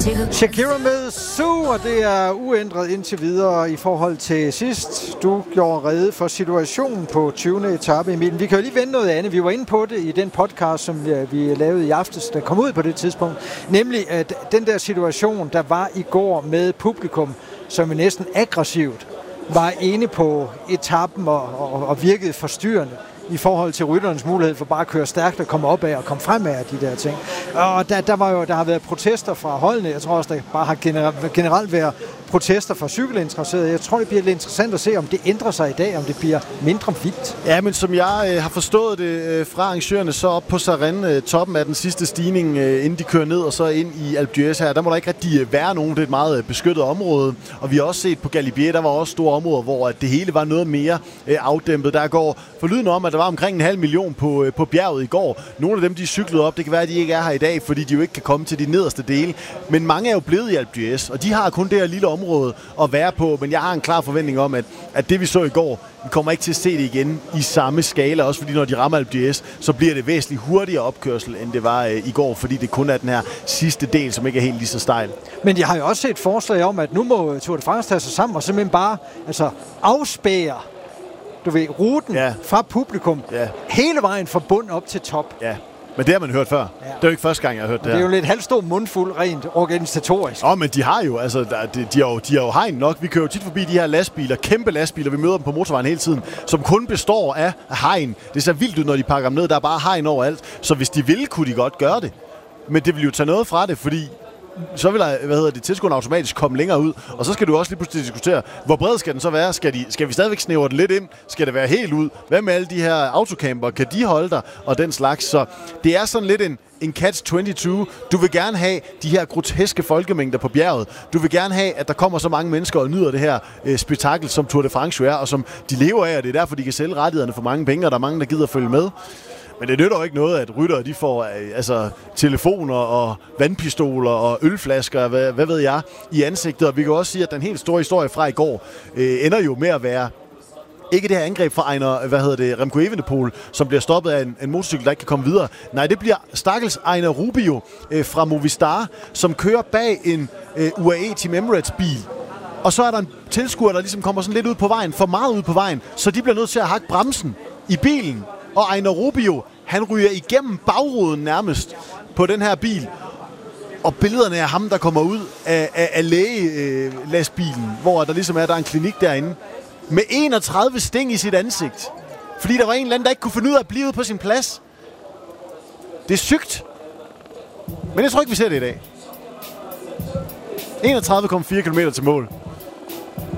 Shakira med Sue, og det er uændret indtil videre i forhold til sidst. Du gjorde rede for situationen på 20. etape, Emil. Vi kan jo lige vende noget andet. Vi var inde på det i den podcast, som vi lavede i aftes, der kom ud på det tidspunkt. Nemlig at den der situation, der var i går med publikum, som er næsten aggressivt, var ine på etappen og virkede forstyrrende i forhold til rytternes mulighed for bare at køre stærkt og komme opad og komme fremad af de der ting. Og der har været protester fra holdene. Jeg tror også, der bare har generelt været protester fra cykelinteresserede. Jeg tror, det bliver lidt interessant at se, om det ændrer sig i dag, om det bliver mindre vildt. Ja, men som jeg har forstået det fra arrangørerne, så op på Sarren, toppen af den sidste stigning, inden de kører ned og så ind i Alpe d'Huez her, der må der ikke rigtig være nogen. Det er et meget beskyttet område. Og vi har også set på Galibier, der var også store områder, hvor det hele var noget mere afdæmpet. Der går forlydende om, at der var omkring 500.000 på bjerget i går. Nogle af dem, de cyklede op. Det kan være, at de ikke er her i dag, fordi de jo ikke kan komme til de nederste dele. Men mange er jo blevet i Alpe d'Huez, og de har kun det her lille område at være på. Men jeg har en klar forventning om, at det vi så i går, vi kommer ikke til at se det igen i samme skala. Også fordi når de rammer Alpe d'Huez, så bliver det væsentligt hurtigere opkørsel, end det var i går, fordi det kun er den her sidste del, som ikke er helt lige så stejl. Men jeg har jo også set forslag om, at nu må Tour de France tage sig sammen og simpelthen bare afspære ruten fra publikum hele vejen fra bund op til top. Ja. Men det har man hørt før. Ja. Det er jo ikke første gang, jeg har hørt det her. Det er jo lidt halvstor mundfuld rent organisatorisk. Men de har jo, de har jo hegn nok. Vi kører jo tit forbi de her lastbiler, kæmpe lastbiler, vi møder dem på motorvejen hele tiden, som kun består af hegn. Det ser vildt ud, når de pakker dem ned. Der er bare hegn overalt. Så hvis de ville, kunne de godt gøre det. Men det vil jo tage noget fra det, fordi så vil tilskuerne automatisk komme længere ud, og så skal du også lige pludselig diskutere, hvor bred skal den så være? Skal vi stadigvæk snævre den lidt ind? Skal det være helt ud? Hvad med alle de her autocamper? Kan de holde der? Og den slags. Så det er sådan lidt en catch-22. Du vil gerne have de her groteske folkemængder på bjerget. Du vil gerne have, at der kommer så mange mennesker og nyder det her spektakel, som Tour de France er, og som de lever af, og det er derfor, de kan sælge rettighederne for mange penge, og der er mange, der gider følge med. Men det nytter jo ikke noget, at ryttere de får telefoner og vandpistoler og ølflasker, hvad ved jeg, i ansigtet. Og vi kan også sige, at den helt store historie fra i går ender jo med at være ikke det her angreb fra Remco Evenepoel, som bliver stoppet af en motorcykel, der ikke kan komme videre. Nej, det bliver stakkels Ejner Rubio fra Movistar, som kører bag en UAE Team Emirates bil. Og så er der en tilskuer, der ligesom kommer sådan lidt ud på vejen, for meget ud på vejen, så de bliver nødt til at hakke bremsen i bilen. Og Ejner Rubio, han ryger igennem bagruden nærmest på den her bil. Og billederne af ham, der kommer ud af lægelastbilen, hvor der ligesom der er en klinik derinde, med 31 sting i sit ansigt. Fordi der var en eller anden, der ikke kunne finde ud af at blive på sin plads. Det er sygt. Men jeg tror ikke, vi ser det i dag. 31,4 km til mål.